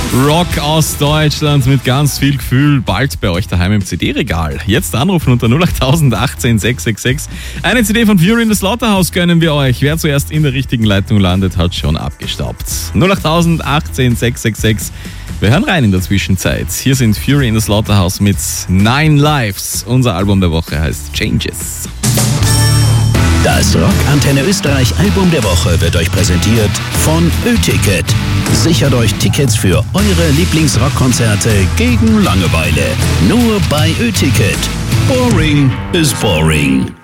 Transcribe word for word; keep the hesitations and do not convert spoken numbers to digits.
Rock aus Deutschland mit ganz viel Gefühl, bald bei euch daheim im C D-Regal. Jetzt anrufen unter null acht achtzehn sechs sechs sechs. Eine C D von Fury in the Slaughterhouse gönnen wir euch. Wer zuerst in der richtigen Leitung landet, hat schon abgestaubt. null acht achtzehn sechs sechs sechs. Wir hören rein in der Zwischenzeit. Hier sind Fury in the Slaughterhouse mit Nine Lives. Unser Album der Woche heißt Changes. Das Rock Antenne Österreich Album der Woche wird euch präsentiert von Ö-Ticket. Sichert euch Tickets für eure Lieblingsrockkonzerte gegen Langeweile. Nur bei Ö-Ticket. Boring is boring.